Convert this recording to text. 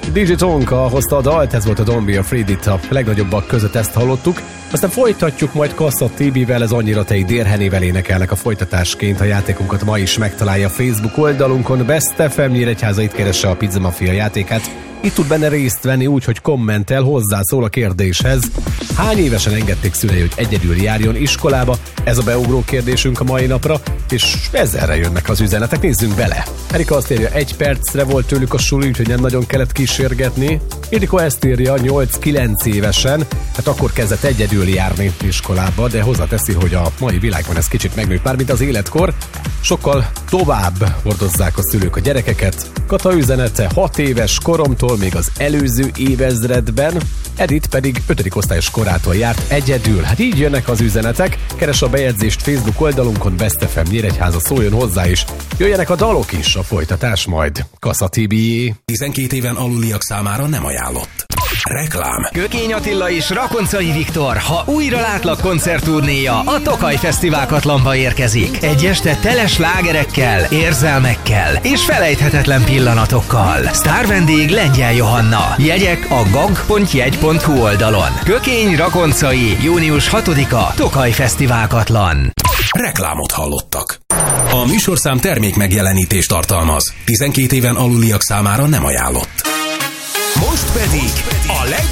DJ Tonka hozta a dalt, ez volt a Don't Be Afraid, itt a legnagyobbak között ezt hallottuk. Aztán folytatjuk majd Kassa TB-vel, ez annyira te Dérhenével énekelnek a folytatásként. A játékunkat ma is megtalálja a Facebook oldalunkon. Best FM Nyíregyháza, itt keresse a Pizza Mafia játékát. Itt tud benne részt venni úgy, hogy kommentel, hozzászól a kérdéshez. Hány évesen engedték szülei, hogy egyedül járjon iskolába? Ez a beugró kérdésünk a mai napra, és ezerre jönnek az üzenetek, nézzünk bele. Erika azt írja, 1 percre volt tőlük a suli, úgyhogy nem nagyon kellett kísérgetni. Ildikó ezt írja, 8-9 évesen, hát akkor kezdett egyedül járni iskolába, de hozzáteszi, hogy a mai világban ez kicsit megnőtt már, mint az életkor. Sokkal tovább hordozzák a szülők a gyerekeket. Kata üzenete, 6 éves koromtól, még az előző évezredben, Edith pedig 5. osztályos korától járt egyedül. Hát így jönnek az üzenetek. Keres a bejegyzést Facebook oldalunkon, Best FM Nyíregyháza, szóljon hozzá is. Jöjjenek a dalok is, a folytatás majd. Kassa TB-jé. 12 éven aluliak számára nem ajánlott. Reklám. Kökény Attila és Rakoncai Viktor, ha újra látlak koncertturnéja, a Tokaj Fesztiválkatlanba érkezik. Egy este tele slágerekkel, érzelmekkel és felejthetetlen pillanatokkal. Sztárvendég Lengyel Johanna. Jegyek a gag.jegy.hu oldalon. Kökény Rakoncai, június 6-a, Tokaj Fesztiválkatlan. Reklámot hallottak. A műsorszám termék megjelenítést tartalmaz. 12 éven aluliak számára nem ajánlott. Most pedig a